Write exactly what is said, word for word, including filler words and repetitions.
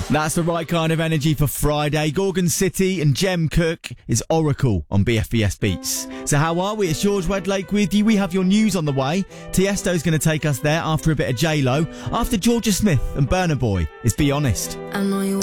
That's the right kind of energy for Friday. Gorgon City and Jem Cook is Oracle on B F B S Beats. So how are we? It's George Wedlake with you. We have your news on the way. Tiesto's going to take us there after a bit of J-Lo. After Georgia Smith and Burna Boy is Be Honest. I know